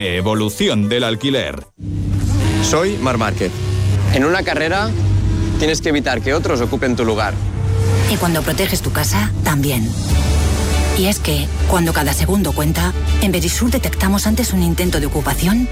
Evolución del alquiler. Soy Marc Márquez. En una carrera tienes que evitar que otros ocupen tu lugar. Y cuando proteges tu casa, también. Y es que, cuando cada segundo cuenta, en Verisur detectamos antes un intento de ocupación